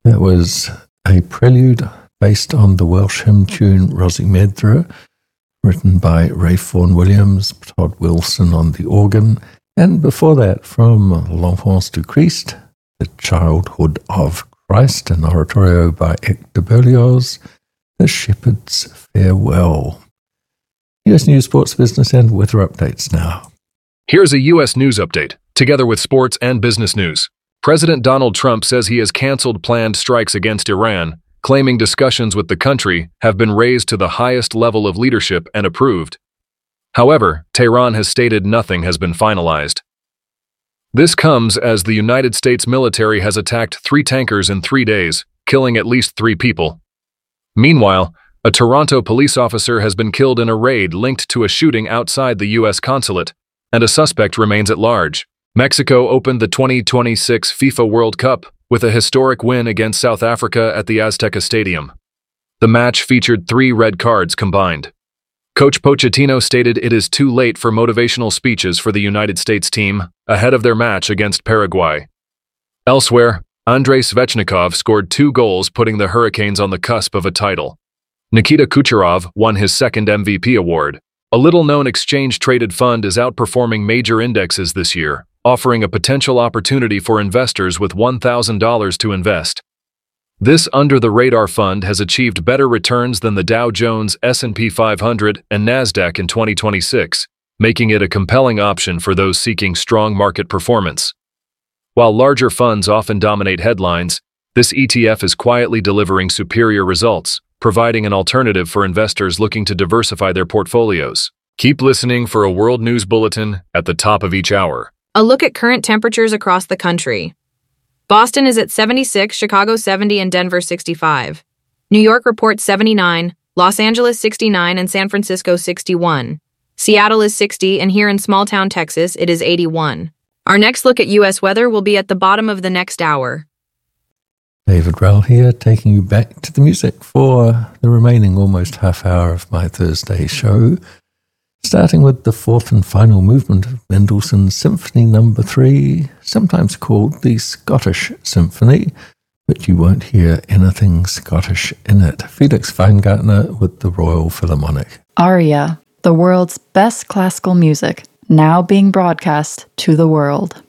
That was a prelude based on the Welsh hymn tune Rosie Medra, written by Rafe Vaughan Williams, Todd Wilson on the organ, and before that from L'Enfance du Christ, The Childhood of Christ, an oratorio by Hector Berlioz, The Shepherd's Farewell. U.S. News, Sports, Business, and Weather updates now. Here's a U.S. news update, together with sports and business news. President Donald Trump says he has canceled planned strikes against Iran, claiming discussions with the country have been raised to the highest level of leadership and approved. However, Tehran has stated nothing has been finalized. This comes as the United States military has attacked 3 tankers in 3 days, killing at least 3 people. Meanwhile, a Toronto police officer has been killed in a raid linked to a shooting outside the U.S. consulate, and a suspect remains at large. Mexico opened the 2026 FIFA World Cup with a historic win against South Africa at the Azteca Stadium. The match featured 3 red cards combined. Coach Pochettino stated it is too late for motivational speeches for the United States team ahead of their match against Paraguay. Elsewhere, Andrei Svechnikov scored 2 goals, putting the Hurricanes on the cusp of a title. Nikita Kucherov won his 2nd MVP award. A little-known exchange-traded fund is outperforming major indexes this year, offering a potential opportunity for investors with $1,000 to invest. This under-the-radar fund has achieved better returns than the Dow Jones, S&P 500, and NASDAQ in 2026, making it a compelling option for those seeking strong market performance. While larger funds often dominate headlines, this ETF is quietly delivering superior results, providing an alternative for investors looking to diversify their portfolios. Keep listening for a World News Bulletin at the top of each hour. A look at current temperatures across the country. Boston is at 76, Chicago 70, and Denver 65. New York reports 79, Los Angeles 69, and San Francisco 61. Seattle is 60, and here in small-town Texas, it is 81. Our next look at U.S. weather will be at the bottom of the next hour. David Rell here, taking you back to the music for the remaining almost half hour of my Thursday show, starting with the 4th and final movement of Mendelssohn's Symphony No. 3, sometimes called the Scottish Symphony, but you won't hear anything Scottish in it. Felix Weingartner with the Royal Philharmonic. Aria, the world's best classical music, now being broadcast to the world.